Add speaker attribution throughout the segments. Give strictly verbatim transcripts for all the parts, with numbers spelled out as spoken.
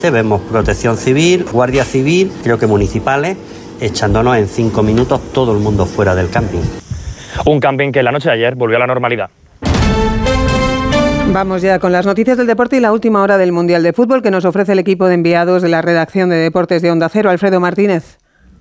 Speaker 1: Vemos protección civil, guardia civil, creo que municipales, echándonos en cinco minutos todo el mundo fuera del camping.
Speaker 2: Un camping que la noche de ayer volvió a la normalidad.
Speaker 3: Vamos ya con las noticias del deporte y la última hora del Mundial de Fútbol que nos ofrece el equipo de enviados de la redacción de deportes de Onda Cero, Alfredo Martínez.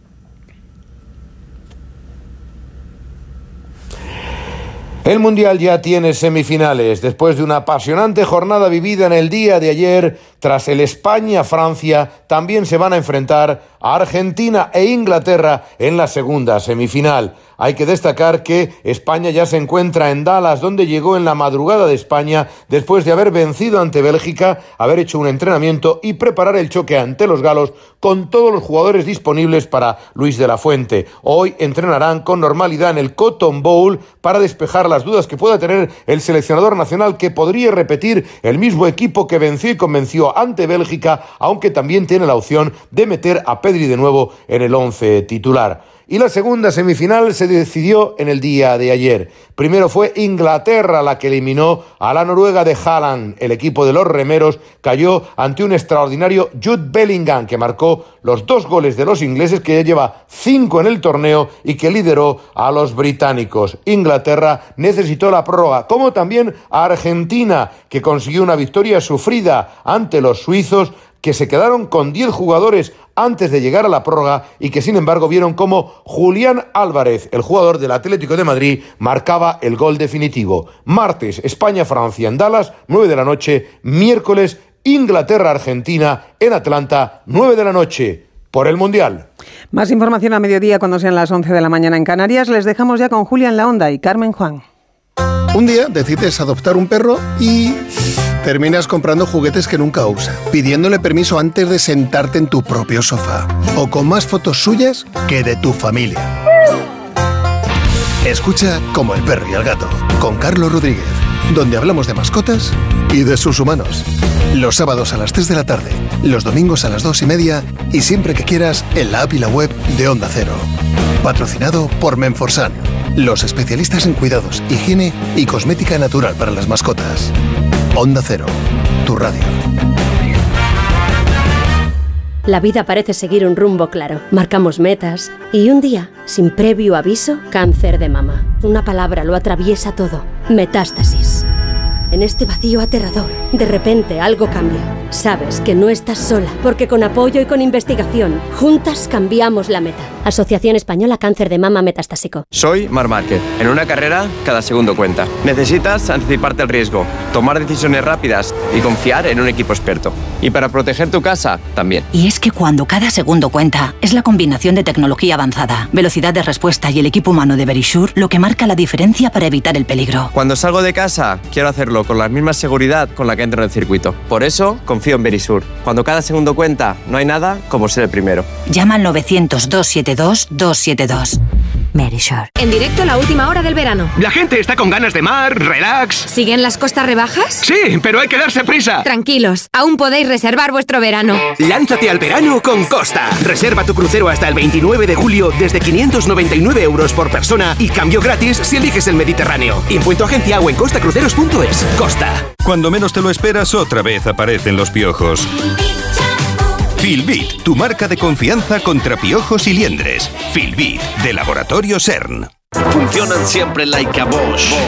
Speaker 4: El Mundial ya tiene semifinales. Después de una apasionante jornada vivida en el día de ayer, tras el España-Francia, también se van a enfrentar a Argentina e Inglaterra en la segunda semifinal. Hay que destacar que España ya se encuentra en Dallas, donde llegó en la madrugada de España después de haber vencido ante Bélgica, haber hecho un entrenamiento y preparar el choque ante los galos con todos los jugadores disponibles para Luis de la Fuente. Hoy entrenarán con normalidad en el Cotton Bowl para despejar las dudas que pueda tener el seleccionador nacional, que podría repetir el mismo equipo que venció y convenció ante Bélgica, aunque también tiene la opción de meter a Pedri de nuevo en el once titular. Y la segunda semifinal se decidió en el día de ayer. Primero fue Inglaterra la que eliminó a la Noruega de Haaland. El equipo de los remeros cayó ante un extraordinario Jude Bellingham, que marcó los dos goles de los ingleses, que ya lleva cinco en el torneo y que lideró a los británicos. Inglaterra necesitó la prórroga, como también a Argentina, que consiguió una victoria sufrida ante los suizos, que se quedaron con diez jugadores antes de llegar a la prórroga y que sin embargo vieron cómo Julián Álvarez, el jugador del Atlético de Madrid, marcaba el gol definitivo. Martes, España-Francia en Dallas, nueve de la noche. Miércoles, Inglaterra-Argentina en Atlanta, nueve de la noche. Por el Mundial.
Speaker 3: Más información a mediodía cuando sean las once de la mañana en Canarias. Les dejamos ya con Julia en la Onda y Carmen Juan.
Speaker 5: Un día decides adoptar un perro y terminas comprando juguetes que nunca usa, pidiéndole permiso antes de sentarte en tu propio sofá, o con más fotos suyas que de tu familia. Escucha Como el perro y el gato, con Carlos Rodríguez, donde hablamos de mascotas y de sus humanos. Los sábados a las tres de la tarde, los domingos a las dos y media y siempre que quieras en la app y la web de Onda Cero. Patrocinado por Menforsan, los especialistas en cuidados, higiene y cosmética natural para las mascotas. Onda Cero, tu radio.
Speaker 6: La vida parece seguir un rumbo claro. Marcamos metas y un día, sin previo aviso, cáncer de mama. Una palabra lo atraviesa todo. Metástasis. En este vacío aterrador, de repente algo cambia. Sabes que no estás sola, porque con apoyo y con investigación, juntas cambiamos la meta. Asociación Española Cáncer de Mama Metastásico.
Speaker 7: Soy Marc Márquez. En una carrera, cada segundo cuenta. Necesitas anticiparte al riesgo, tomar decisiones rápidas y confiar en un equipo experto. Y para proteger tu casa, también.
Speaker 8: Y es que cuando cada segundo cuenta, es la combinación de tecnología avanzada, velocidad de respuesta y el equipo humano de Verisure lo que marca la diferencia para evitar el peligro.
Speaker 7: Cuando salgo de casa, quiero hacerlo con la misma seguridad con la que entro en el circuito. Por eso, confío en Verisure. Cuando cada segundo cuenta, no hay nada como ser el primero.
Speaker 8: Llama al novecientos, doscientos setenta y dos, doscientos setenta y dos. Verisure.
Speaker 9: En directo la última hora del verano.
Speaker 10: La gente está con ganas de mar, relax.
Speaker 9: ¿Siguen las costas rebajas?
Speaker 10: Sí, pero hay que darse prisa.
Speaker 9: Tranquilos, aún podéis reservar vuestro verano.
Speaker 10: Lánzate al verano con Costa. Reserva tu crucero hasta el veintinueve de julio desde quinientos noventa y nueve euros por persona y cambio gratis si eliges el Mediterráneo. Impuesto agencia o en costacruceros punto es. Costa.
Speaker 11: Cuando menos te lo esperas, otra vez aparecen los piojos. Filbit, tu marca de confianza contra piojos y liendres. Filbit, de Laboratorio CERN.
Speaker 12: Funcionan siempre like a Bosch.